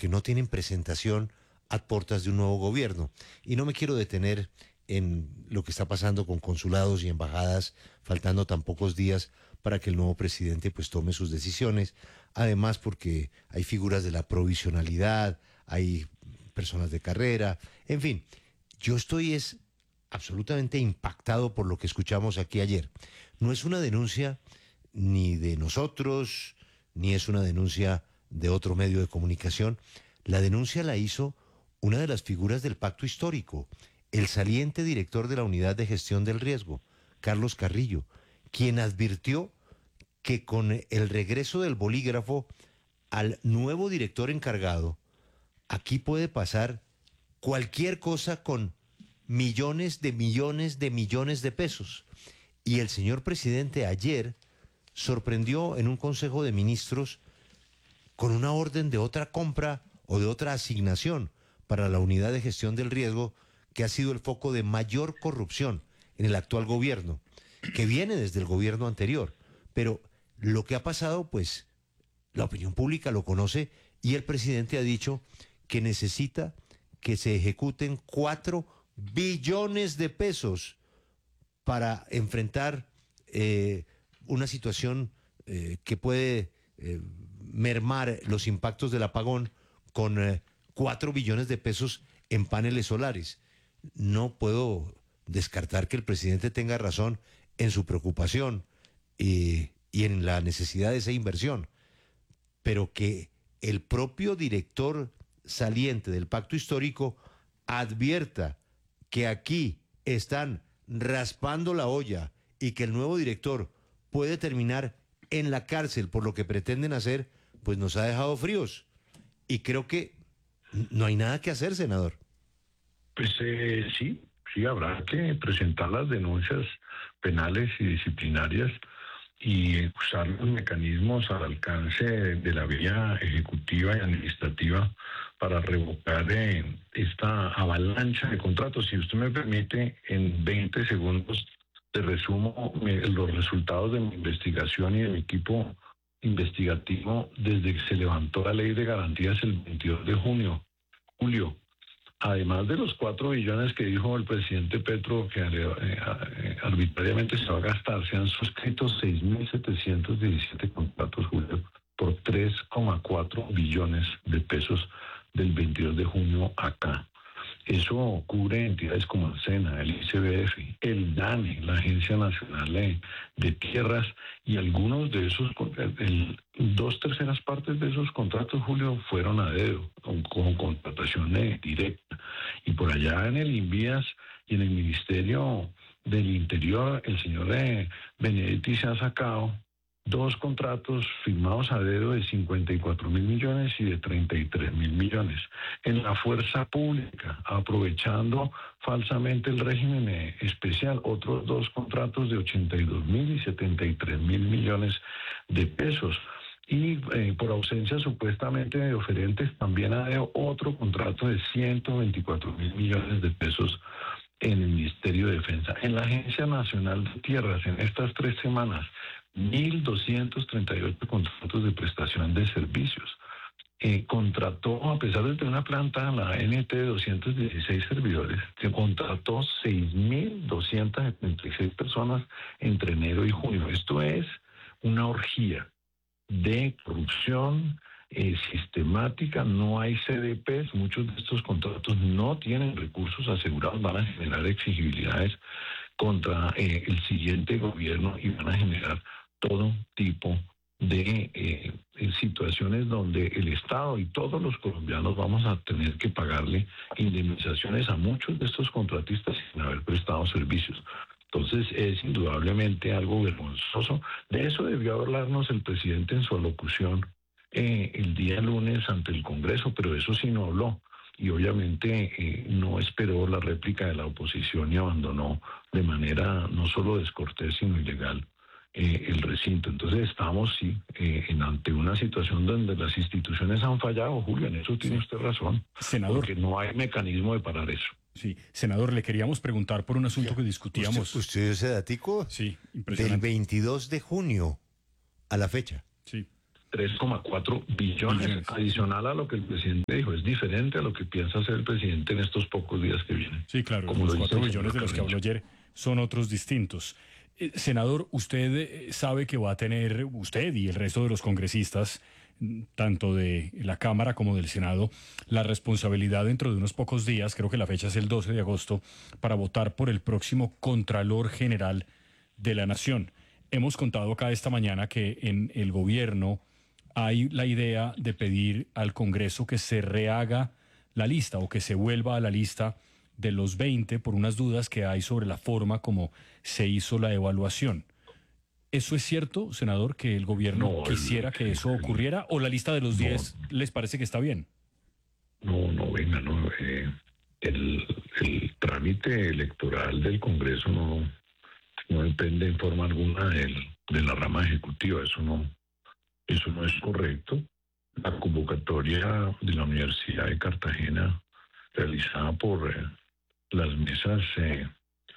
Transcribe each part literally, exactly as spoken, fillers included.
porque no tienen presentación a puertas de un nuevo gobierno. Y no me quiero detener en lo que está pasando con consulados y embajadas, faltando tan pocos días para que el nuevo presidente pues tome sus decisiones. Además, porque hay figuras de la provisionalidad, hay personas de carrera, en fin, yo estoy es absolutamente impactado por lo que escuchamos aquí ayer. No es una denuncia ni de nosotros, ni es una denuncia de otro medio de comunicación. La denuncia la hizo una de las figuras del pacto histórico, el saliente director de la Unidad de Gestión del Riesgo, Carlos Carrillo, quien advirtió que con el regreso del bolígrafo al nuevo director encargado, aquí puede pasar cualquier cosa con millones de millones de millones de pesos. Y el señor presidente ayer sorprendió en un consejo de ministros con una orden de otra compra o de otra asignación para la unidad de gestión del riesgo, que ha sido el foco de mayor corrupción en el actual gobierno, que viene desde el gobierno anterior. Pero lo que ha pasado, pues, la opinión pública lo conoce y el presidente ha dicho que necesita que se ejecuten cuatro billones de pesos para enfrentar eh, una situación eh, que puede eh, mermar los impactos del apagón con eh, cuatro billones de pesos en paneles solares. No puedo descartar que el presidente tenga razón en su preocupación y, y en la necesidad de esa inversión, pero que el propio director saliente del pacto histórico advierta que aquí están raspando la olla y que el nuevo director puede terminar en la cárcel por lo que pretenden hacer, pues nos ha dejado fríos. Y creo que no hay nada que hacer, senador. Pues eh, sí, sí, habrá que presentar las denuncias penales y disciplinarias y usar los mecanismos al alcance de la vía ejecutiva y administrativa para revocar eh, esta avalancha de contratos. Si usted me permite, en veinte segundos te resumo me, los resultados de mi investigación y de mi equipo investigativo desde que se levantó la ley de garantías el veintidós de junio, julio. Además de los cuatro billones que dijo el presidente Petro que eh, arbitrariamente se va a gastar, se han suscrito seis mil setecientos diecisiete contratos, Julio, por tres coma cuatro billones de pesos del veintidós de junio acá. Eso cubre entidades como el SENA, el I C B F, el DANE, la Agencia Nacional de Tierras, y algunos de esos, el, dos terceras partes de esos contratos, Julio, fueron a dedo, con, con contratación directa. Y por allá en el INVIAS y en el Ministerio del Interior, el señor eh, Benedetti se ha sacado dos contratos firmados a dedo de cincuenta y cuatro mil millones y de treinta y tres mil millones. En la fuerza pública, aprovechando falsamente el régimen especial, otros dos contratos de ochenta y dos mil y setenta y tres mil millones de pesos. Y eh, por ausencia supuestamente de oferentes, también ha dado otro contrato de ciento veinticuatro mil millones de pesos en el Ministerio de Defensa. En la Agencia Nacional de Tierras, en estas tres semanas, mil doscientos treinta y ocho contratos de prestación de servicios. Eh, contrató, a pesar de tener una planta, la N T de doscientos dieciséis servidores, se contrató seis mil doscientas setenta y seis personas entre enero y junio. Esto es una orgía de corrupción eh, sistemática. No hay C D Ps, muchos de estos contratos no tienen recursos asegurados, van a generar exigibilidades contra eh, el siguiente gobierno y van a generar todo tipo de eh, situaciones donde el Estado y todos los colombianos vamos a tener que pagarle indemnizaciones a muchos de estos contratistas sin haber prestado servicios. Entonces es indudablemente algo vergonzoso. De eso debió hablarnos el presidente en su alocución eh, el día lunes ante el Congreso, pero eso sí no habló. Y obviamente eh, no esperó la réplica de la oposición y abandonó de manera no solo descortés, sino ilegal eh, el recinto. Entonces estamos, sí, eh, en, ante una situación donde las instituciones han fallado, Julio, en eso tiene usted razón. Senador. Porque no hay mecanismo de parar eso. Sí, senador, le queríamos preguntar por un asunto que discutíamos. ¿Usted, usted ese datico? Sí, Del impresionante. veintidós de junio a la fecha. Sí. tres coma cuatro billones, Billones. adicional a lo que el presidente dijo. Es diferente a lo que piensa hacer el presidente en estos pocos días que vienen. Sí, claro, Como los lo dice cuatro el billones de señor los que habló Carrillo. ayer son otros distintos. Eh, senador, usted eh, sabe que va a tener, usted y el resto de los congresistas, mm, tanto de la Cámara como del Senado, la responsabilidad dentro de unos pocos días, creo que la fecha es el doce de agosto, para votar por el próximo Contralor General de la Nación. Hemos contado acá esta mañana que en el gobierno hay la idea de pedir al Congreso que se rehaga la lista o que se vuelva a la lista de los veinte por unas dudas que hay sobre la forma como se hizo la evaluación. ¿Eso es cierto, senador, que el gobierno No, el- quisiera que eso ocurriera o la lista de los No. diez les parece que está bien? No, no, venga, no. eh, el, el trámite electoral del Congreso no, no depende en forma alguna del, de la rama ejecutiva. Eso no, eso no es correcto. La convocatoria de la Universidad de Cartagena, realizada por eh, las mesas eh,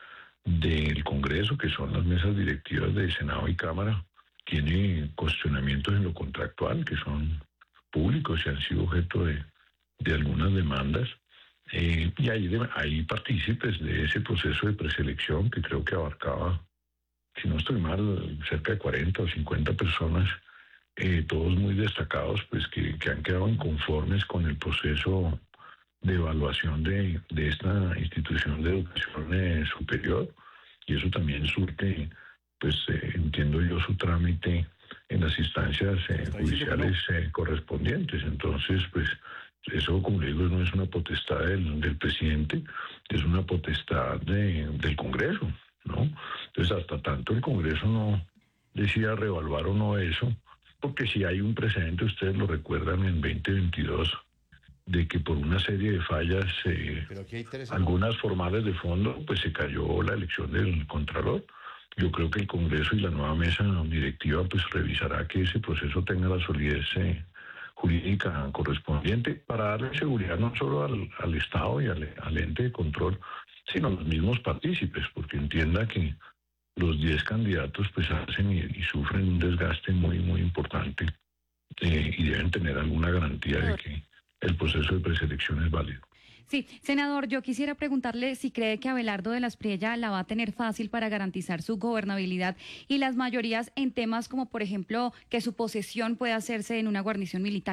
del Congreso, que son las mesas directivas de Senado y Cámara, tiene cuestionamientos en lo contractual que son públicos y han sido objeto de, de algunas demandas. Eh, y hay, de- hay partícipes de ese proceso de preselección que creo que abarcaba, si no estoy mal, cerca de cuarenta o cincuenta personas, eh, todos muy destacados, pues que, que han quedado inconformes con el proceso de evaluación de, de esta institución de educación eh, superior, y eso también surte, pues eh, entiendo yo, su trámite en las instancias eh, Está diciendo que no. judiciales eh, correspondientes. Entonces, pues eso, como le digo, no es una potestad del, del presidente, es una potestad de- del Congreso, ¿no? Entonces, hasta tanto el Congreso no decida reevaluar o no eso, porque si hay un precedente, ustedes lo recuerdan, en veinte veintidós, de que por una serie de fallas, eh, Pero aquí hay tres. algunas formales de fondo, pues se cayó la elección del Contralor. Yo creo que el Congreso y la nueva mesa directiva pues revisará que ese proceso tenga la solidez eh, jurídica correspondiente para darle seguridad no solo al, al Estado y al, al ente de control, sino a los mismos partícipes, porque entienda que los diez candidatos pues hacen y, y sufren un desgaste muy, muy importante eh, y deben tener alguna garantía de que el proceso de preselección es válido. Sí, senador, yo quisiera preguntarle si cree que Abelardo de la Espriella la va a tener fácil para garantizar su gobernabilidad y las mayorías en temas como, por ejemplo, que su posesión pueda hacerse en una guarnición militar.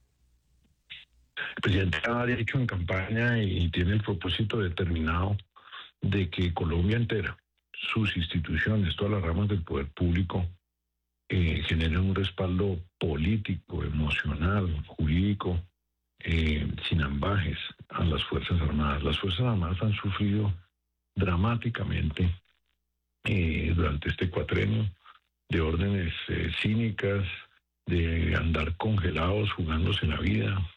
El presidente ha dicho en campaña y tiene el propósito determinado de que Colombia entera, sus instituciones, todas las ramas del poder público, eh, generen un respaldo político, emocional, jurídico, eh, sin ambajes a las Fuerzas Armadas. Las Fuerzas Armadas han sufrido dramáticamente eh, durante este cuatrenio de órdenes eh, cínicas, de andar congelados, jugándose la vida,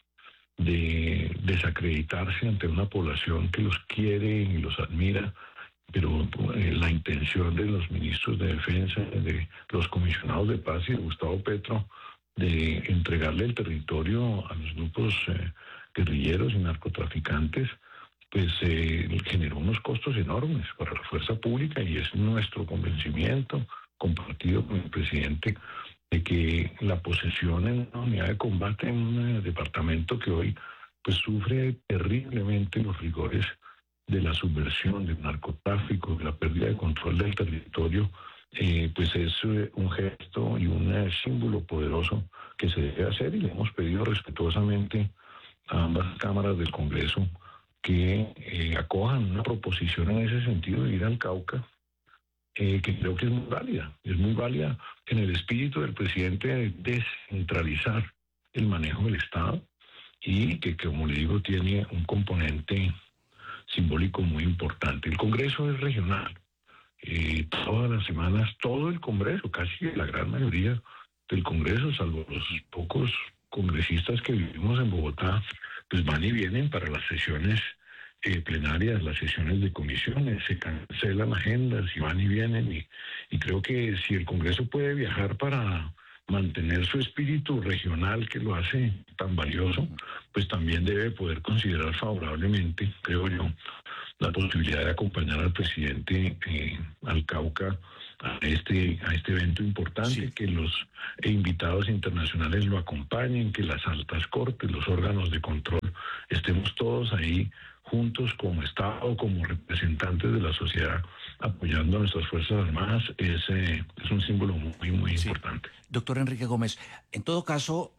de desacreditarse ante una población que los quiere y los admira, pero eh, la intención de los ministros de Defensa, de los comisionados de paz y de Gustavo Petro, de entregarle el territorio a los grupos eh, guerrilleros y narcotraficantes, pues eh, generó unos costos enormes para la fuerza pública, y es nuestro convencimiento, compartido con el presidente, de que la posesión en una unidad de combate en un eh, departamento que hoy pues sufre terriblemente los rigores de la subversión, del narcotráfico, de la pérdida de control del territorio, eh, pues es eh, un gesto y un eh, símbolo poderoso que se debe hacer, y le hemos pedido respetuosamente a ambas cámaras del Congreso que eh, acojan una proposición en ese sentido de ir al Cauca, eh, que creo que es muy válida, es muy válida en el espíritu del presidente de descentralizar el manejo del Estado, y que, como le digo, tiene un componente simbólico muy importante. El Congreso es regional. Eh, todas las semanas, todo el Congreso, casi la gran mayoría del Congreso, salvo los pocos congresistas que vivimos en Bogotá, pues van y vienen para las sesiones eh, plenarias, las sesiones de comisiones, se cancelan agendas y van y vienen, y, y creo que si el Congreso puede viajar para mantener su espíritu regional, que lo hace tan valioso, pues también debe poder considerar favorablemente, creo yo, la posibilidad de acompañar al presidente eh, al Cauca a este, a este evento importante, Sí. que los invitados internacionales lo acompañen, que las altas cortes, los órganos de control, estemos todos ahí juntos como Estado, como representantes de la sociedad, apoyando a nuestras Fuerzas Armadas, es, eh, es un símbolo muy, muy Sí. importante. Doctor Enrique Gómez, en todo caso,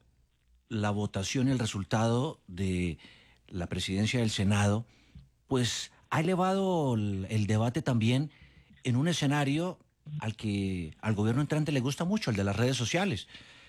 la votación y el resultado de la presidencia del Senado, pues ha elevado el, el debate también en un escenario al que al gobierno entrante le gusta mucho, el de las redes sociales.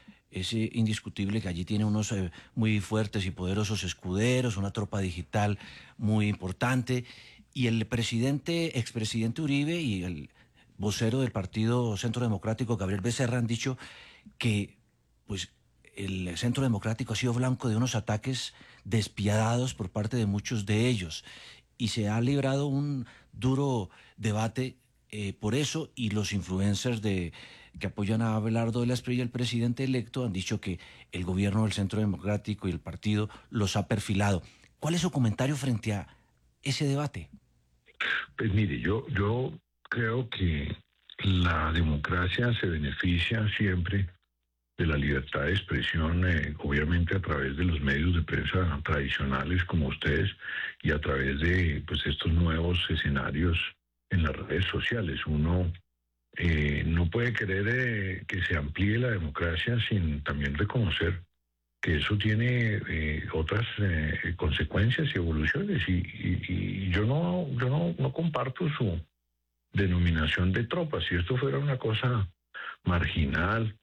Es eh, indiscutible que allí tiene unos eh, muy fuertes y poderosos escuderos, una tropa digital muy importante, y el presidente, expresidente Uribe y el vocero del Partido Centro Democrático, Gabriel Becerra, han dicho que pues el Centro Democrático ha sido blanco de unos ataques despiadados por parte de muchos de ellos, y se ha librado un duro debate eh, por eso, y los influencers de que apoyan a Abelardo de la Espriella, el presidente electo, han dicho que el gobierno del Centro Democrático y el partido los ha perfilado. ¿Cuál es su comentario frente a ese debate? Pues mire, yo, yo creo que la democracia se beneficia siempre de la libertad de expresión, eh, obviamente a través de los medios de prensa tradicionales como ustedes y a través de pues estos nuevos escenarios en las redes sociales. Uno eh, no puede querer eh, que se amplíe la democracia sin también reconocer que eso tiene eh, otras eh, consecuencias y evoluciones, y, y, y yo no yo no, no comparto su denominación de tropas. Si esto fuera una cosa marginal,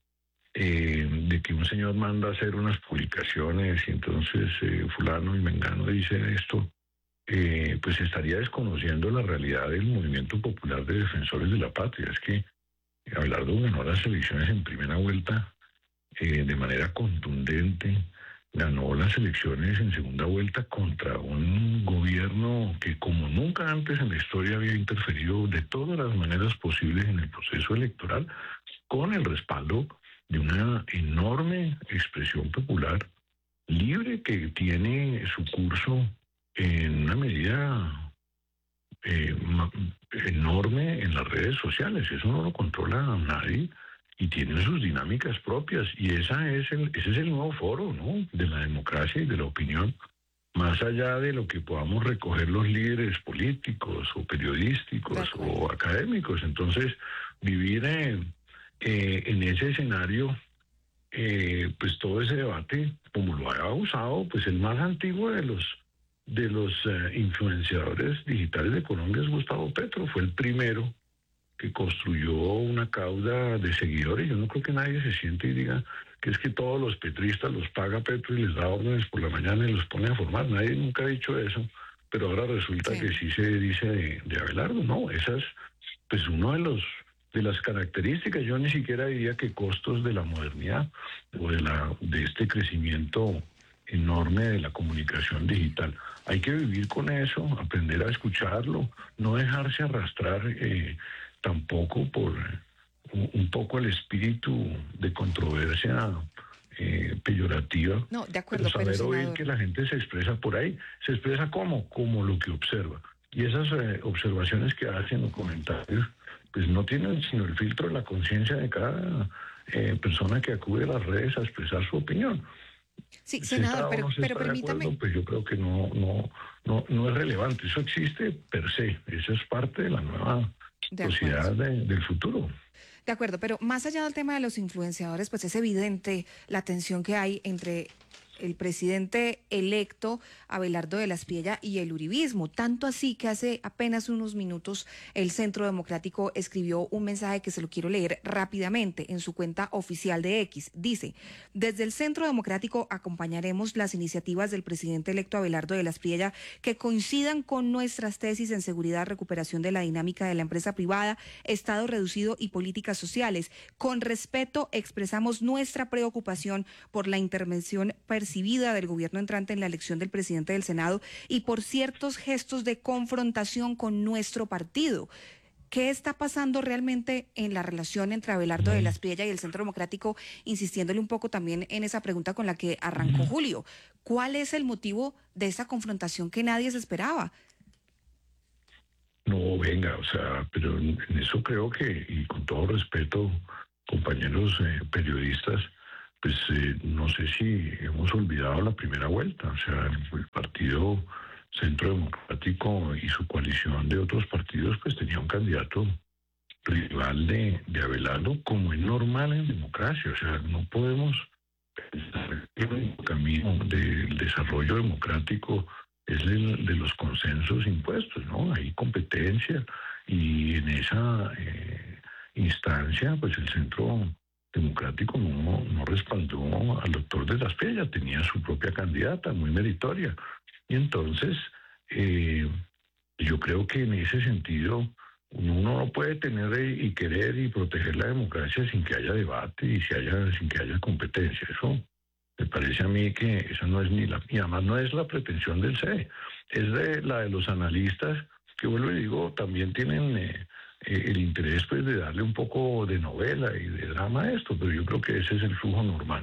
eh, de que un señor manda a hacer unas publicaciones y entonces eh, fulano y mengano dice esto, eh, pues estaría desconociendo la realidad del movimiento popular de defensores de la patria. Es que Abelardo ganó las elecciones en primera vuelta eh, de manera contundente, ganó las elecciones en segunda vuelta contra un gobierno que como nunca antes en la historia había interferido de todas las maneras posibles en el proceso electoral, con el respaldo de una enorme expresión popular libre que tiene su curso en una medida eh, ma- enorme en las redes sociales. Eso no lo controla nadie y tiene sus dinámicas propias, y esa es el, ese es el nuevo foro, ¿no?, de la democracia y de la opinión, más allá de lo que podamos recoger los líderes políticos o periodísticos o académicos. Entonces, vivir en, eh, en ese escenario, eh, pues todo ese debate, como lo ha usado, pues el más antiguo de los de los eh, influenciadores digitales de Colombia es Gustavo Petro. Fue el primero que construyó una cauda de seguidores. Yo no creo que nadie se siente y diga que es que todos los petristas los paga Petro y les da órdenes por la mañana y los pone a formar. Nadie nunca ha dicho eso, pero ahora resulta Sí. que sí se dice de, de Abelardo. No, esa es pues uno de los de las características, yo ni siquiera diría que costos de la modernidad o de la de este crecimiento enorme de la comunicación digital. Hay que vivir con eso, aprender a escucharlo, no dejarse arrastrar eh, tampoco por eh, un, un poco el espíritu de controversia eh, peyorativa. No, de acuerdo, pero saber pero, oír senador, que la gente se expresa por ahí. ¿Se expresa cómo? Como lo que observa. Y esas eh, observaciones que hacen o comentarios, pues no tienen sino el filtro de la conciencia de cada eh, persona que acude a las redes a expresar su opinión. sí, Si senador, está o pero, no se pero está de permítame, acuerdo, pues yo creo que no, no, no, no es relevante. Eso existe per se. Eso es parte de la nueva de sociedad acuerdo. de- del futuro. De acuerdo, pero más allá del tema de los influenciadores, pues es evidente la tensión que hay entre el presidente electo Abelardo de la Espriella y el uribismo, tanto así que hace apenas unos minutos el Centro Democrático escribió un mensaje que se lo quiero leer rápidamente en su cuenta oficial de X. Dice: desde el Centro Democrático acompañaremos las iniciativas del presidente electo Abelardo de la Espriella que coincidan con nuestras tesis en seguridad, recuperación de la dinámica de la empresa privada, Estado reducido y políticas sociales. Con respeto expresamos nuestra preocupación por la intervención percibida del gobierno entrante en la elección del presidente del Senado y por ciertos gestos de confrontación con nuestro partido. ¿Qué está pasando realmente en la relación entre Abelardo de la Espriella y el Centro Democrático? Insistiéndole un poco también en esa pregunta con la que arrancó Julio. ¿Cuál es el motivo de esa confrontación que nadie se esperaba? No, venga, o sea, pero en en eso creo que, y con todo respeto, compañeros eh, periodistas, pues eh, no sé si hemos olvidado la primera vuelta, o sea, el, el partido Centro Democrático y su coalición de otros partidos, pues tenía un candidato rival de, de Abelardo, como es normal en democracia, o sea, no podemos pensar que el único camino del desarrollo democrático es el de los consensos impuestos, ¿no? Hay competencia y en esa eh, instancia, pues el Centro Democrático no, no respaldó al doctor de las Piedras, tenía su propia candidata, muy meritoria. Y entonces, eh, yo creo que en ese sentido, uno no puede tener y querer y proteger la democracia sin que haya debate y si haya, sin que haya competencia. Eso me parece a mí que esa no es ni la, y además no es la pretensión del C E, es de la de los analistas, que vuelvo y digo, también tienen eh, eh, el interés pues de darle un poco de novela y de drama a esto, pero yo creo que ese es el flujo normal.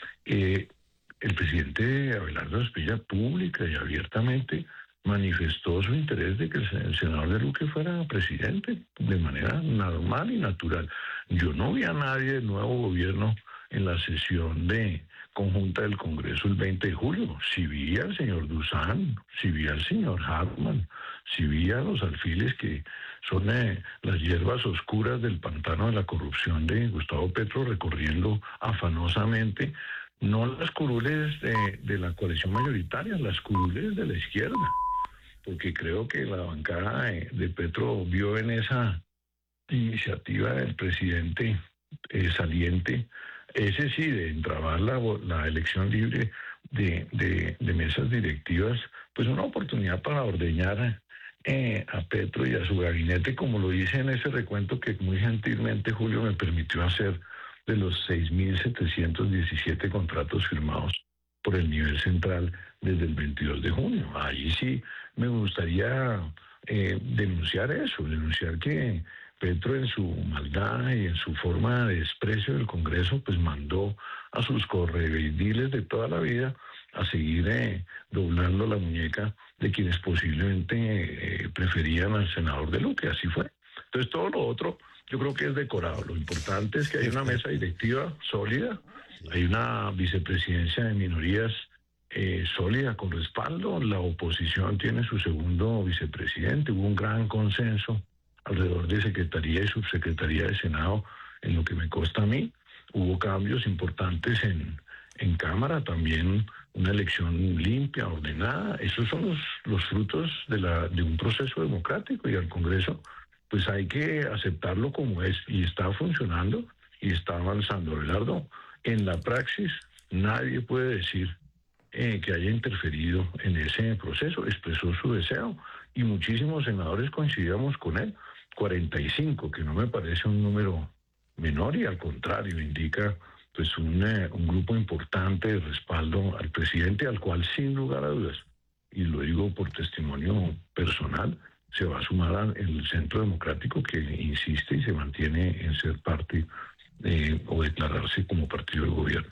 Eh, el presidente Abelardo Aspilla pública y abiertamente manifestó su interés de que el senador de Luque fuera presidente de manera normal y natural. Yo no vi a nadie del nuevo gobierno en la sesión de conjunta del Congreso el veinte de julio. Si vi al señor Dusan, si vi al señor Hartman, si vi a los alfiles que son eh, las hierbas oscuras del pantano de la corrupción de Gustavo Petro recorriendo afanosamente, no las curules de, de la coalición mayoritaria, las curules de la izquierda, porque creo que la bancada de, de Petro vio en esa iniciativa del presidente eh, saliente, ese sí, de entrabar la, la elección libre de, de, de mesas directivas, pues una oportunidad para ordeñar eh, a Petro y a su gabinete, como lo hice en ese recuento que muy gentilmente Julio me permitió hacer de los seis mil setecientos diecisiete contratos firmados por el nivel central desde el veintidós de junio. Ahí sí me gustaría eh, denunciar eso, denunciar que Petro en su maldad y en su forma de desprecio del Congreso, pues mandó a sus correveidores de toda la vida a seguir eh, doblando la muñeca de quienes posiblemente eh, preferían al senador de Luque, así fue. Entonces todo lo otro yo creo que es decorado. Lo importante es que hay una mesa directiva sólida, hay una vicepresidencia de minorías eh, sólida con respaldo, la oposición tiene su segundo vicepresidente, hubo un gran consenso alrededor de Secretaría y Subsecretaría de Senado, en lo que me consta a mí. Hubo cambios importantes en, en Cámara, también una elección limpia, ordenada. Esos son los, los frutos de, la, de un proceso democrático, y al Congreso pues hay que aceptarlo como es, y está funcionando y está avanzando. Abelardo, en la praxis nadie puede decir eh, que haya interferido en ese proceso, expresó su deseo y muchísimos senadores coincidíamos con él, cuarenta y cinco, que no me parece un número menor y al contrario indica pues un, eh, un grupo importante de respaldo al presidente, al cual sin lugar a dudas, y lo digo por testimonio personal, se va a sumar al Centro Democrático, que insiste y se mantiene en ser parte eh, o declararse como partido del gobierno.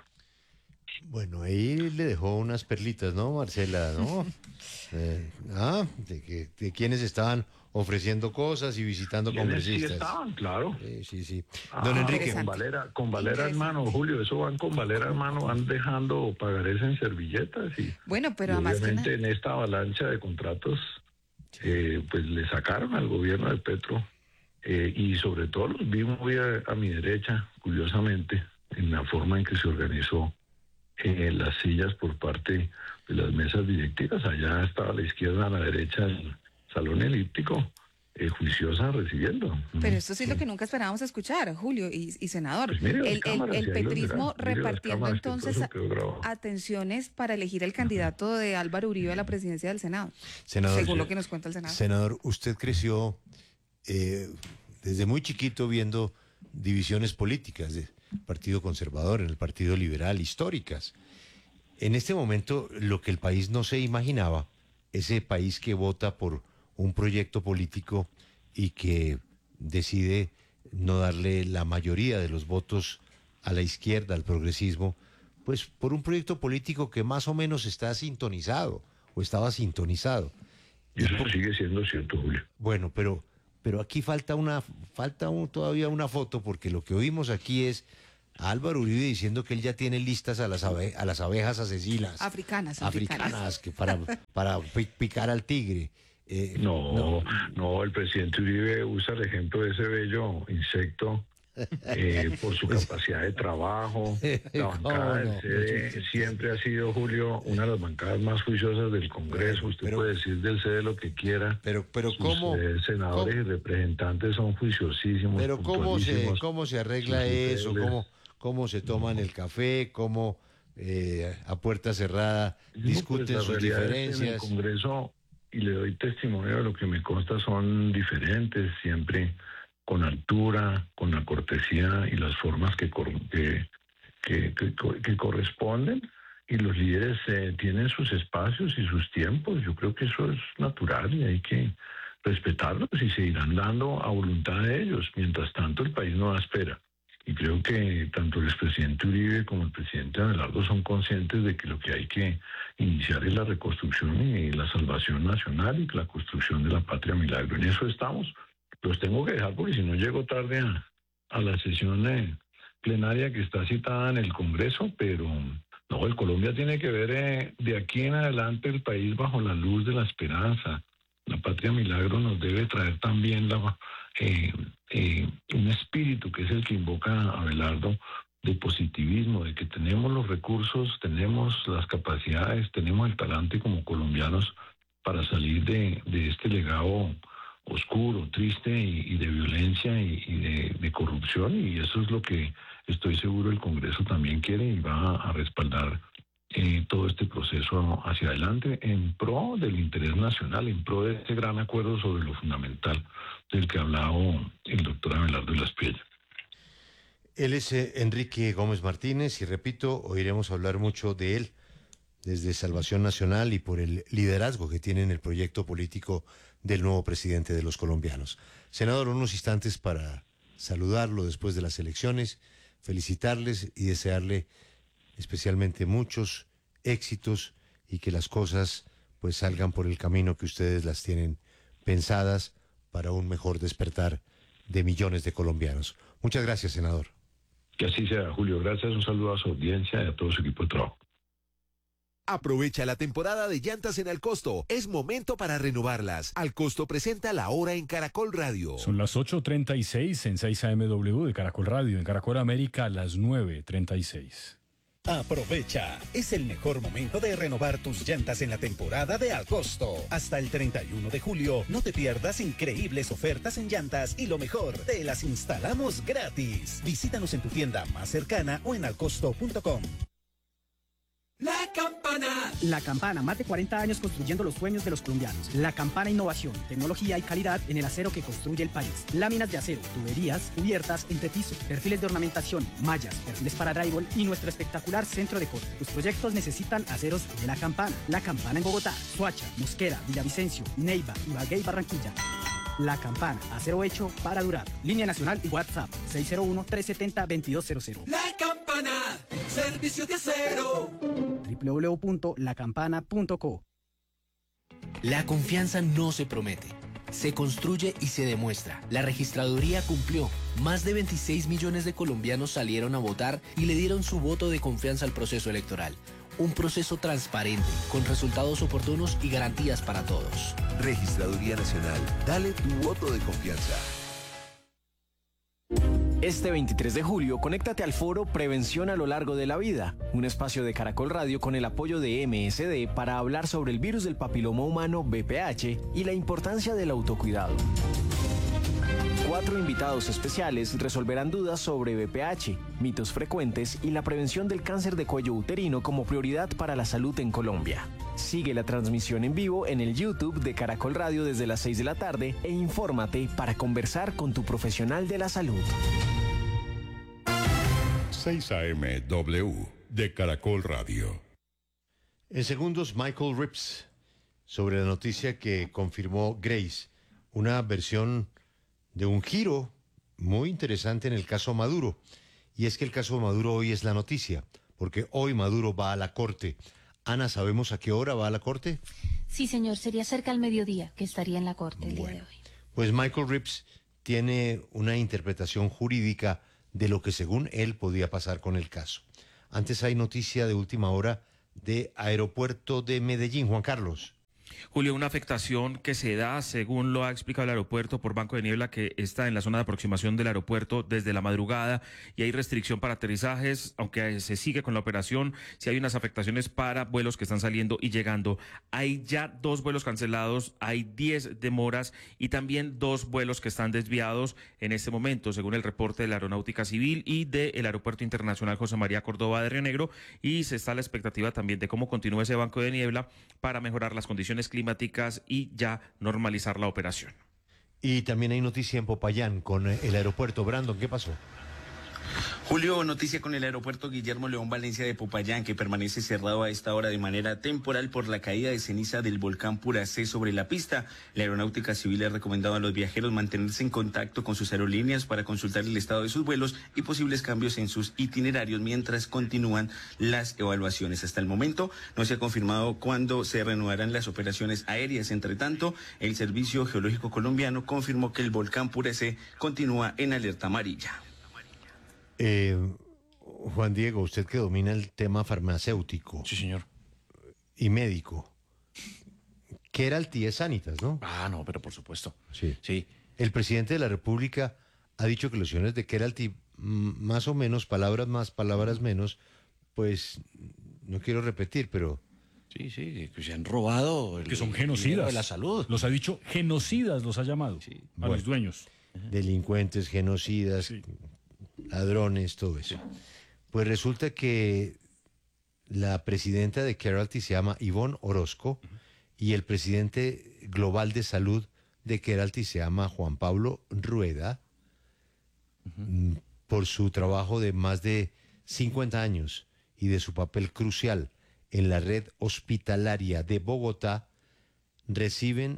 Bueno, ahí le dejó unas perlitas, ¿no, Marcela? ¿No? eh, ah, de, que, de quienes estaban ofreciendo cosas y visitando congresistas. Sí estaban, claro. Sí, sí, sí. Ah, Don Enrique. Con Valera, con Valera en mano, Julio, eso van con Valera en mano, van dejando pagarés en servilletas y, bueno, pero y además obviamente que en esta avalancha de contratos, eh, pues le sacaron al gobierno de Petro eh, y sobre todo los vi muy a, a mi derecha, curiosamente, en la forma en que se organizó eh, las sillas por parte de las mesas directivas. Allá estaba a la izquierda, a la derecha, el salón elíptico, eh, juiciosa recibiendo. Pero esto sí es lo que nunca esperábamos escuchar, Julio y, y senador. Pues mire las el, cámaras, el, y el ahí lo petrismo verá. Mire las repartiendo cámaras, que todo entonces eso quedó grabado. atenciones para elegir el candidato de Álvaro Uribe a la presidencia del Senado, Senador, según sí. lo que nos cuenta el Senado. Senador, usted creció eh, desde muy chiquito viendo divisiones políticas del Partido Conservador, en el Partido Liberal, históricas. En este momento, lo que el país no se imaginaba, ese país que vota por un proyecto político y que decide no darle la mayoría de los votos a la izquierda, al progresismo, pues por un proyecto político que más o menos está sintonizado o estaba sintonizado. Y eso sigue siendo cierto, Julio. Bueno, pero, pero aquí falta una, falta un, todavía una foto, porque lo que oímos aquí es a Álvaro Uribe diciendo que él ya tiene listas a las, abe, a las abejas asesinas. Africanas, africanas. Africanas, que para, para picar al tigre. Eh, no, no, no, el presidente Uribe usa el ejemplo de ese bello insecto eh, por su capacidad de trabajo. La bancada del C D siempre ha sido, Julio, una de las bancadas más juiciosas del Congreso. Usted pero, puede decir del C D lo que quiera. Pero, pero Sus, ¿cómo? Eh, senadores ¿cómo? Y representantes son juiciosísimos. Pero ¿cómo se, cómo se arregla eso? ¿Cómo, ¿Cómo se toman el café? ¿Cómo eh, a puerta cerrada discuten no, pues, sus diferencias? En el Congreso, y le doy testimonio de lo que me consta, son diferentes, siempre con altura, con la cortesía y las formas que, que, que, que, que corresponden, y los líderes eh, tienen sus espacios y sus tiempos. Yo creo que eso es natural y hay que respetarlos y se irán dando a voluntad de ellos. Mientras tanto, el país no da espera. Y creo que tanto el expresidente Uribe como el presidente Abelardo son conscientes de que lo que hay que iniciar es la reconstrucción y la salvación nacional y la construcción de la patria milagro. En eso estamos. Los tengo que dejar porque si no llego tarde a, a la sesión eh, plenaria que está citada en el Congreso, pero no, el Colombia tiene que ver eh, de aquí en adelante el país bajo la luz de la esperanza. La patria milagro nos debe traer también la... Eh, eh, un espíritu que es el que invoca a Abelardo, de positivismo, de que tenemos los recursos, tenemos las capacidades, tenemos el talante como colombianos para salir de, de este legado oscuro, triste y, y de violencia y, y de, de corrupción, y eso es lo que estoy seguro el Congreso también quiere y va a respaldar eh, todo este proceso hacia adelante en pro del interés nacional, en pro de este gran acuerdo sobre lo fundamental del que ha hablado el doctor Abelardo de la Espriella. Él es eh, Enrique Gómez Martínez y repito, oiremos hablar mucho de él desde Salvación Nacional y por el liderazgo que tiene en el proyecto político del nuevo presidente de los colombianos. Senador, unos instantes para saludarlo después de las elecciones, felicitarles y desearle especialmente muchos éxitos y que las cosas pues salgan por el camino que ustedes las tienen pensadas para un mejor despertar de millones de colombianos. Muchas gracias, senador. Que así sea, Julio. Gracias, un saludo a su audiencia y a todo su equipo de trabajo. Aprovecha la temporada de llantas en Alcosto. Es momento para renovarlas. Alcosto presenta La Hora en Caracol Radio. Son las ocho treinta y seis en seis A M W de Caracol Radio. En Caracol América, a las nueve treinta y seis. Aprovecha, es el mejor momento de renovar tus llantas en la temporada de Alcosto. Hasta el treinta y uno de julio, no te pierdas increíbles ofertas en llantas y lo mejor, te las instalamos gratis. Visítanos en tu tienda más cercana o en alcosto punto com. La Campana. La Campana, más de cuarenta años construyendo los sueños de los colombianos. La Campana, innovación, tecnología y calidad en el acero que construye el país. Láminas de acero, tuberías, cubiertas, entrepiso, perfiles de ornamentación, mallas, perfiles para drywall y nuestro espectacular centro de corte. Tus proyectos necesitan aceros de La Campana. La Campana en Bogotá, Soacha, Mosquera, Villavicencio, Neiva, Ibagué y Barranquilla. La Campana, acero hecho para durar. Línea nacional y WhatsApp seis cero uno, tres siete cero, dos dos cero cero. La Campana, servicio de acero. doble u doble u doble u punto la campana punto co. La confianza no se promete, se construye y se demuestra. La registraduría cumplió. Más de veintiséis millones de colombianos salieron a votar y le dieron su voto de confianza al proceso electoral. Un proceso transparente, con resultados oportunos y garantías para todos. Registraduría Nacional, dale tu voto de confianza. Este veintitrés de julio, conéctate al foro Prevención a lo largo de la vida, un espacio de Caracol Radio con el apoyo de M S D para hablar sobre el virus del papiloma humano V P H y la importancia del autocuidado. Cuatro invitados especiales resolverán dudas sobre V P H, mitos frecuentes y la prevención del cáncer de cuello uterino como prioridad para la salud en Colombia. Sigue la transmisión en vivo en el YouTube de Caracol Radio desde las seis de la tarde e infórmate para conversar con tu profesional de la salud. seis A M W de Caracol Radio. En segundos, Michael Rips sobre la noticia que confirmó Grace, una versión de un giro muy interesante en el caso Maduro. Y es que el caso Maduro hoy es la noticia, porque hoy Maduro va a la corte Ana, ¿sabemos a qué hora va a la corte? Sí, señor, sería cerca al mediodía que estaría en la corte el Bueno, día de hoy. Pues Michael Rips tiene una interpretación jurídica de lo que según él podía pasar con el caso. Antes hay noticia de última hora de Aeropuerto de Medellín. Juan Carlos. Julio, una afectación que se da, según lo ha explicado el aeropuerto, por Banco de Niebla, que está en la zona de aproximación del aeropuerto desde la madrugada y hay restricción para aterrizajes, aunque se sigue con la operación. Si hay unas afectaciones para vuelos que están saliendo y llegando. Hay ya dos vuelos cancelados, hay diez demoras y también dos vuelos que están desviados en este momento, según el reporte de la Aeronáutica Civil y del Aeropuerto Internacional José María Córdoba de Río Negro, y se está a la expectativa también de cómo continúe ese Banco de Niebla para mejorar las condiciones climáticas y ya normalizar la operación. Y también hay noticia en Popayán con el aeropuerto. Brandon, ¿qué pasó? Julio, noticia con el aeropuerto Guillermo León Valencia de Popayán, que permanece cerrado a esta hora de manera temporal por la caída de ceniza del volcán Puracé sobre la pista. La Aeronáutica Civil ha recomendado a los viajeros mantenerse en contacto con sus aerolíneas para consultar el estado de sus vuelos y posibles cambios en sus itinerarios mientras continúan las evaluaciones. Hasta el momento no se ha confirmado cuándo se reanudarán las operaciones aéreas. Entre tanto, el Servicio Geológico Colombiano confirmó que el volcán Puracé continúa en alerta amarilla. Eh, Juan Diego, usted que domina el tema farmacéutico. Sí, señor. Y médico. Keralty es Sanitas, ¿no? Ah, no, pero por supuesto. Sí. Sí. El presidente de la República ha dicho que los señores de Keralty, más o menos, palabras más, palabras menos, pues no quiero repetir, pero... Sí, sí, que se han robado. El, que son genocidas. De la salud. Los ha dicho genocidas, los ha llamado sí. a bueno, los dueños. Delincuentes, genocidas, sí. ladrones, todo eso. Sí. Pues resulta que la presidenta de Keralty se llama Ivonne Orozco uh-huh. y el presidente global de salud de Keralty se llama Juan Pablo Rueda, uh-huh. por su trabajo de más de cincuenta años y de su papel crucial en la red hospitalaria de Bogotá, reciben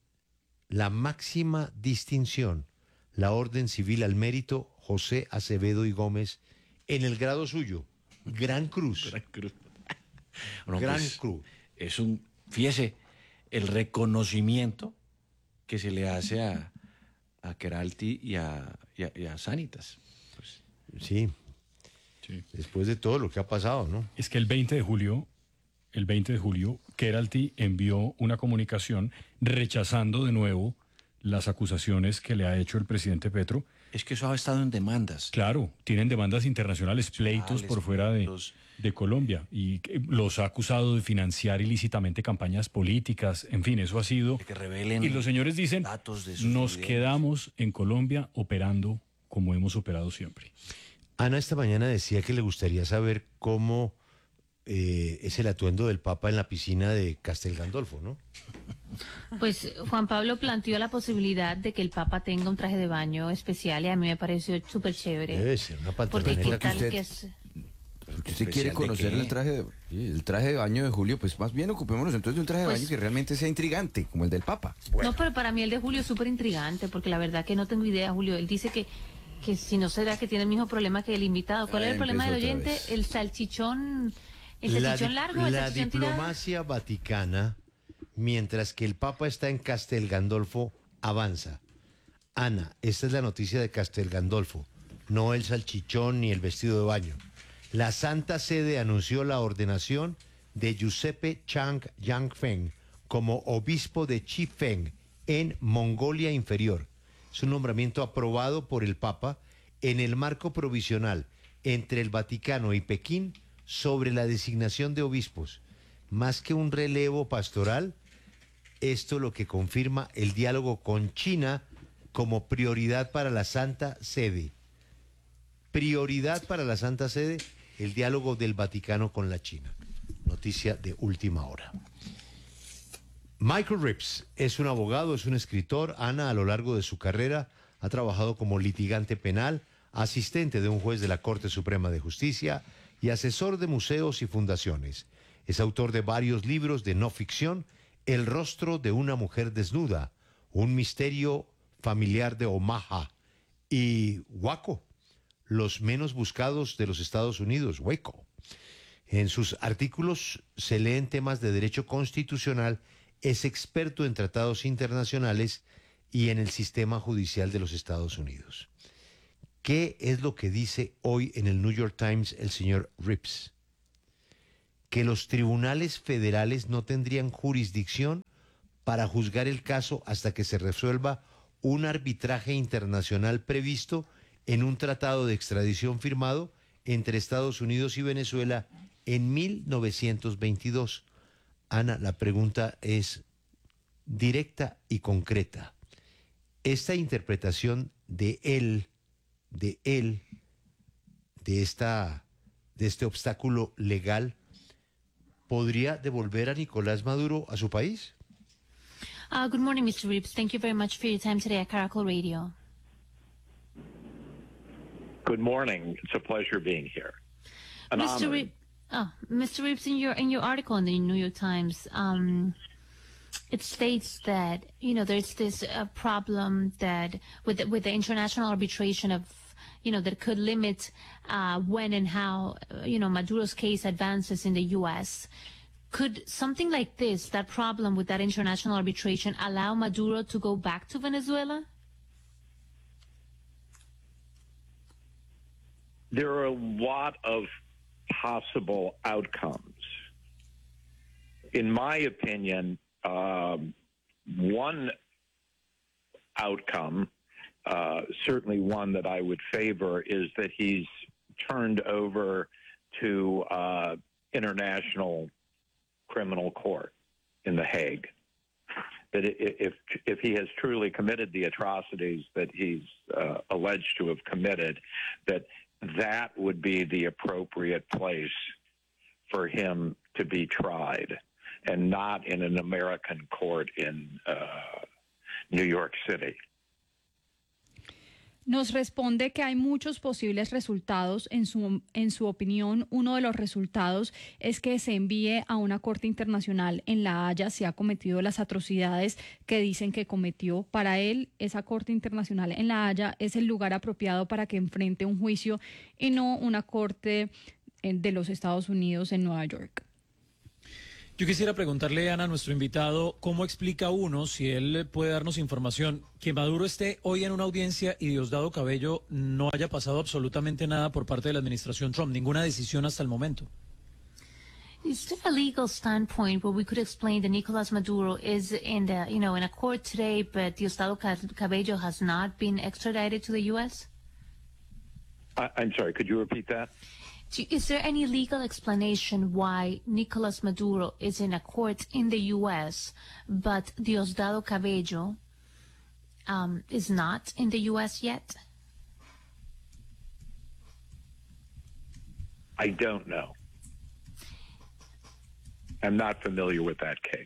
la máxima distinción, la Orden Civil al Mérito José Acevedo y Gómez, en el grado suyo, Gran Cruz. Gran Cruz. Bueno, Gran pues, Cruz. Es un, fíjese, el reconocimiento que se le hace a, a Keralty y a, y a, y a Sanitas. Pues, sí. sí, después de todo lo que ha pasado, ¿no? Es que el veinte de julio, el veinte de julio, Keralty envió una comunicación rechazando de nuevo las acusaciones que le ha hecho el presidente Petro. Es que eso ha estado en demandas. Claro, tienen demandas internacionales, pleitos por fuera de, los... de Colombia, y los ha acusado de financiar ilícitamente campañas políticas, en fin, eso ha sido... De que revelen y los señores dicen, datos de sus nos videos. Quedamos en Colombia operando como hemos operado siempre. Ana esta mañana decía que le gustaría saber cómo eh, es el atuendo del Papa en la piscina de Castel Gandolfo, ¿no? Pues Juan Pablo planteó la posibilidad de que el Papa tenga un traje de baño especial y a mí me pareció súper chévere. Debe ser una Porque qué tal usted, que es... ¿Usted quiere conocer el traje, de, el traje de baño de Julio? Pues más bien ocupémonos entonces de un traje de pues, baño que realmente sea intrigante, como el del Papa. Bueno. No, pero para mí el de Julio es súper intrigante, porque la verdad que no tengo idea, Julio. Él dice que, que si no será que tiene el mismo problema que el invitado. ¿Cuál ah, es el problema del oyente? Vez. El salchichón, el salchichón la, largo, el la salchichón diplomacia tirado. Vaticana, mientras que el Papa está en Castel Gandolfo, avanza. Ana, esta es la noticia de Castel Gandolfo, no el salchichón ni el vestido de baño. La Santa Sede anunció la ordenación de Giuseppe Chang Yangfeng como obispo de Chifeng en Mongolia Inferior. Es un nombramiento aprobado por el Papa en el marco provisional entre el Vaticano y Pekín sobre la designación de obispos. Más que un relevo pastoral, esto lo que confirma el diálogo con China como prioridad para la Santa Sede. Prioridad para la Santa Sede, el diálogo del Vaticano con la China. Noticia de última hora. Michael Rips es un abogado, es un escritor. Ana, a lo largo de su carrera, ha trabajado como litigante penal, asistente de un juez de la Corte Suprema de Justicia y asesor de museos y fundaciones. Es autor de varios libros de no ficción: El rostro de una mujer desnuda, Un misterio familiar de Omaha y Waco, los menos buscados de los Estados Unidos, Waco. En sus artículos se leen temas de derecho constitucional, es experto en tratados internacionales y en el sistema judicial de los Estados Unidos. ¿Qué es lo que dice hoy en el New York Times el señor Ripps? Que los tribunales federales no tendrían jurisdicción para juzgar el caso hasta que se resuelva un arbitraje internacional previsto en un tratado de extradición firmado entre Estados Unidos y Venezuela en mil novecientos veintidós. Ana, la pregunta es directa y concreta. Esta interpretación de él, de él, de, esta, de este obstáculo legal, ¿podría devolver a Nicolás Maduro a su país? Uh, good morning, Mister Ripps. Thank you very much for your time today at Caracol Radio. Good morning. It's a pleasure being here. An Mister honor. Ripps, oh, Mister Ripps, in your in your article in the New York Times, um, it states that you know there's this uh, problem that with the, with the international arbitration of you know that could limit uh, when and how uh, you know Maduro's case advances in the U S Could something like this, that problem with that international arbitration, allow Maduro to go back to Venezuela? There are a lot of possible outcomes. In my opinion, um, one outcome, uh, certainly one that I would favor, is that he's turned over to uh, international criminal court in The Hague. That if if he has truly committed the atrocities that he's uh, alleged to have committed, that that would be the appropriate place for him to be tried, and not in an American court in uh, New York City. Nos responde que hay muchos posibles resultados. En su, en su opinión, uno de los resultados es que se envíe a una corte internacional en La Haya si ha cometido las atrocidades que dicen que cometió. Para él, esa corte internacional en La Haya es el lugar apropiado para que enfrente un juicio y no una corte de los Estados Unidos en Nueva York. Yo quisiera preguntarle, Ana, a nuestro invitado, ¿cómo explica uno, si él puede darnos información, que Maduro esté hoy en una audiencia y Diosdado Cabello no haya pasado absolutamente nada por parte de la administración Trump, ninguna decisión hasta el momento? Is there a legal standpoint where we could explain that Nicolas Maduro is in the, you know, in a court today, but Diosdado Cabello has not been extradited to the U S? I, I'm sorry, could you repeat that? Is there any legal explanation why Nicolas Maduro is in a court in the U S, but Diosdado Cabello um, is not in the U S yet? I don't know. I'm not familiar with that case.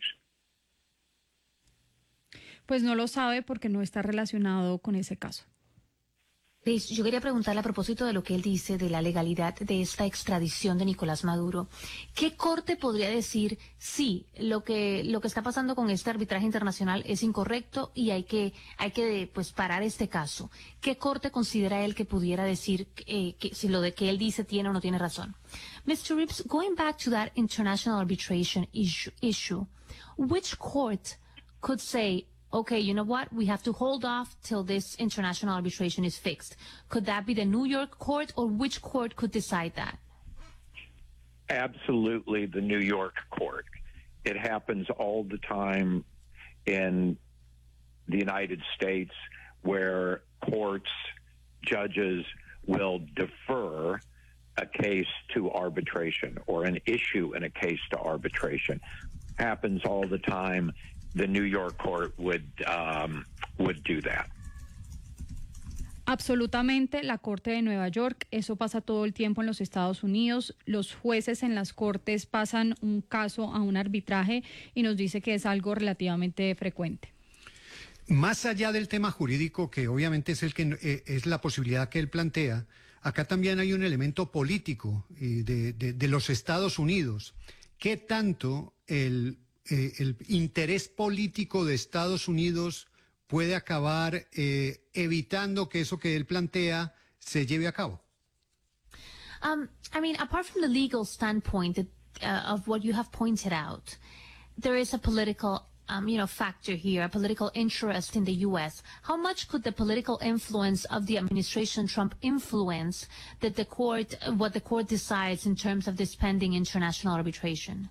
Pues no lo sabe porque no está relacionado con ese caso. Yo quería preguntarle a propósito de lo que él dice de la legalidad de esta extradición de Nicolás Maduro. ¿Qué corte podría decir sí, lo que lo que está pasando con este arbitraje internacional es incorrecto y hay que hay que pues parar este caso? ¿Qué corte considera él que pudiera decir eh, que si lo de que él dice tiene o no tiene razón? Mister Ripps, going back to that international arbitration issue, issue, which court could say, okay, you know what? We have to hold off till this international arbitration is fixed. Could that be the New York court, or which court could decide that? Absolutely the New York court. It happens all the time in the United States where courts, judges will defer a case to arbitration or an issue in a case to arbitration. Happens all the time. The New York court would um, would do that. Absolutamente, la Corte de Nueva York, eso pasa todo el tiempo en los Estados Unidos. Los jueces en las cortes pasan un caso a un arbitraje y nos dice que es algo relativamente frecuente. Más allá del tema jurídico, que obviamente es el que eh, es la posibilidad que él plantea, acá también hay un elemento político eh, de, de, de los Estados Unidos. ¿Qué tanto el Eh, el interés político de Estados Unidos puede acabar eh, evitando que eso que él plantea se lleve a cabo? Um, I mean, apart from the legal standpoint that, uh, of what you have pointed out, there is a political Um, you know, factor here, a political interest in the U S. How much could the political influence of the administration Trump influence that the court, what the court decides in terms of this pending international arbitration?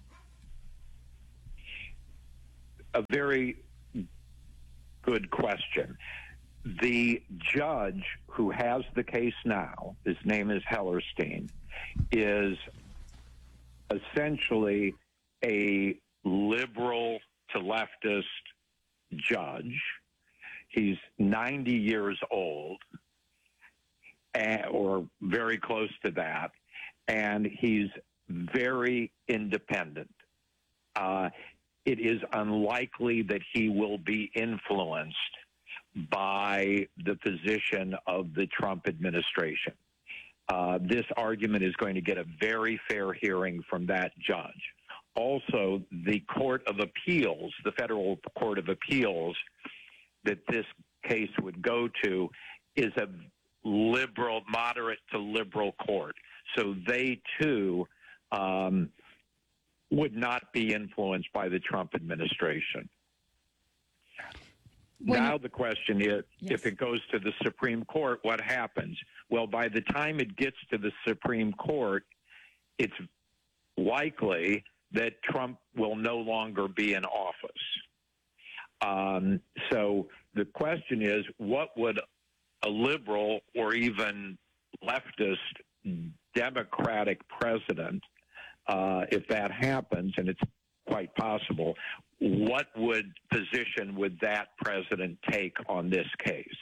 A very good question. The judge who has the case now, his name is Hellerstein, is essentially a liberal to leftist judge. He's ninety years old, or very close to that, and he's very independent. Uh, it is unlikely that he will be influenced by the position of the Trump administration. Uh, this argument is going to get a very fair hearing from that judge. Also, the Court of Appeals, the Federal Court of Appeals that this case would go to, is a liberal, moderate to liberal court. So they, too, um, would not be influenced by the Trump administration. Bueno, now the question is, yes. If it goes to the Supreme Court, what happens? Well, by the time it gets to the Supreme Court, it's likely that Trump will no longer be in office. Um, so the question is, what would a liberal or even leftist Democratic president, uh, if that happens, and it's quite possible, what would position would that president take on this case?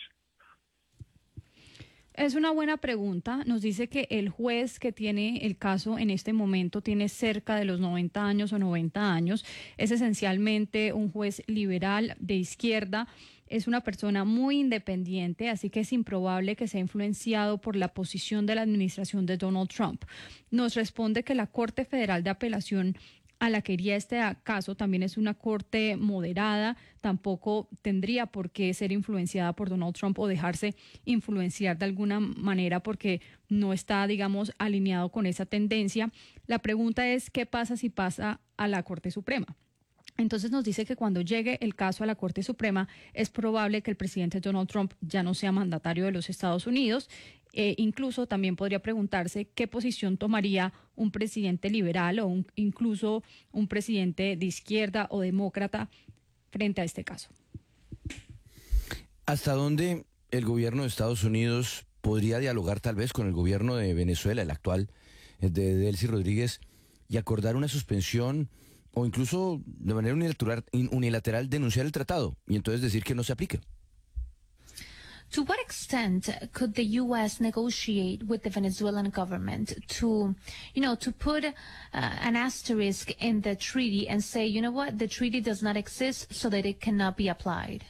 Es una buena pregunta. Nos dice que el juez que tiene el caso en este momento tiene cerca de los noventa años o noventa años. Es esencialmente un juez liberal de izquierda. Es una persona muy independiente, así que es improbable que sea influenciado por la posición de la administración de Donald Trump. Nos responde que la Corte Federal de Apelación a la que iría este caso también es una corte moderada, tampoco tendría por qué ser influenciada por Donald Trump o dejarse influenciar de alguna manera porque no está, digamos, alineado con esa tendencia. La pregunta es, ¿qué pasa si pasa a la Corte Suprema? Entonces nos dice que cuando llegue el caso a la Corte Suprema es probable que el presidente Donald Trump ya no sea mandatario de los Estados Unidos. Eh, incluso también podría preguntarse qué posición tomaría un presidente liberal o un, incluso un presidente de izquierda o demócrata frente a este caso. ¿Hasta dónde el gobierno de Estados Unidos podría dialogar tal vez con el gobierno de Venezuela, el actual, de Delcy Rodríguez, y acordar una suspensión o incluso de manera unilateral, unilateral denunciar el tratado y entonces decir que no se aplica? To what extent could the U S negotiate with the Venezuelan government to, you know, to put uh, an asterisk in the treaty and say, you know what, the treaty does not exist so that it cannot be applied?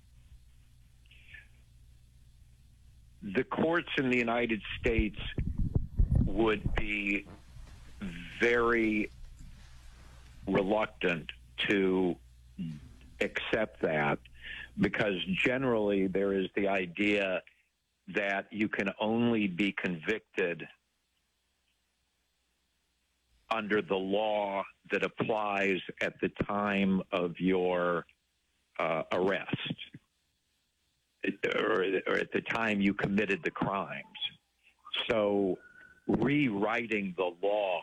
The courts in the United States would be very reluctant to accept that, because generally there is the idea that you can only be convicted under the law that applies at the time of your uh, arrest, or, or at the time you committed the crimes. So rewriting the law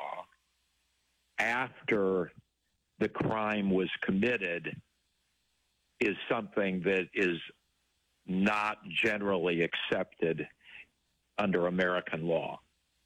after the crime was committed is something that is not generally accepted under American law.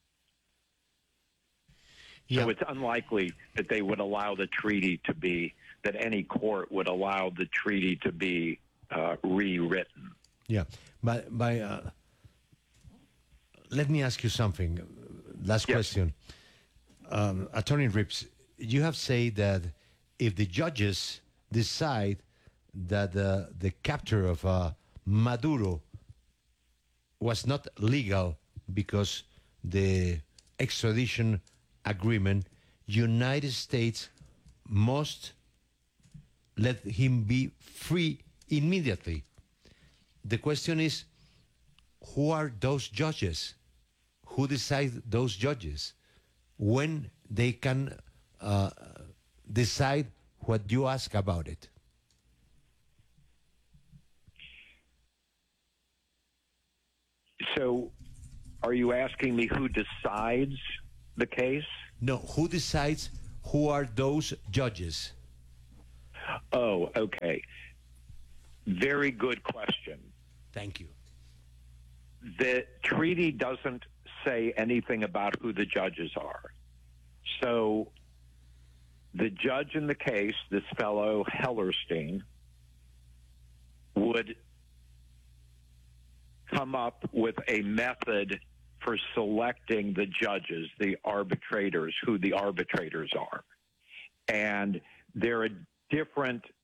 Yeah. So it's unlikely that they would allow the treaty to be, that any court would allow the treaty to be uh, rewritten. Yeah, but, by, uh, let me ask you something. Last yes. question. Um, Attorney Rips, you have said that if the judges decide that uh, the capture of uh, Maduro was not legal because the extradition agreement, United States must let him be free immediately. The question is, who are those judges? who decides those judges? When they can uh, decide what you ask about it? So, are you asking me who decides the case? No, who decides who are those judges? Oh, okay. Very good question. Thank you. The treaty doesn't say anything about who the judges are. So the judge in the case, this fellow Hellerstein, would come up with a method for selecting the judges, the arbitrators, who the arbitrators are. And there are different